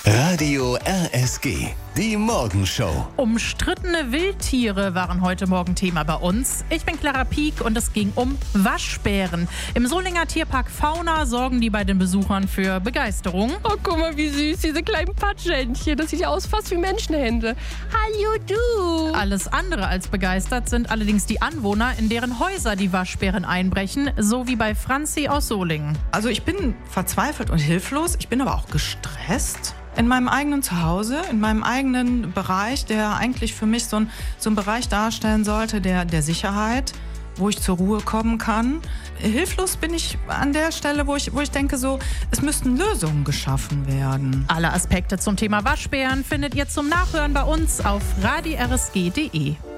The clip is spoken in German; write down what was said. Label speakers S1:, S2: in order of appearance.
S1: Radio RSG, die Morgenshow.
S2: Umstrittene Wildtiere waren heute Morgen Thema bei uns. Ich bin Clara Pieck und es ging um Waschbären. Im Solinger Tierpark Fauna sorgen die bei den Besuchern für Begeisterung.
S3: Oh, guck mal, wie süß, diese kleinen Patschhändchen. Das sieht ja aus fast wie Menschenhände. Hallo, du.
S2: Alles andere als begeistert sind allerdings die Anwohner, in deren Häuser die Waschbären einbrechen, so wie bei Franzi aus Solingen.
S4: Also ich bin verzweifelt und hilflos, ich bin aber auch gestresst. In meinem eigenen Zuhause, in meinem eigenen Bereich, der eigentlich für mich so ein Bereich darstellen sollte, der Sicherheit, wo ich zur Ruhe kommen kann. Hilflos bin ich an der Stelle, wo ich denke, es müssten Lösungen geschaffen werden.
S2: Alle Aspekte zum Thema Waschbären findet ihr zum Nachhören bei uns auf radirsg.de.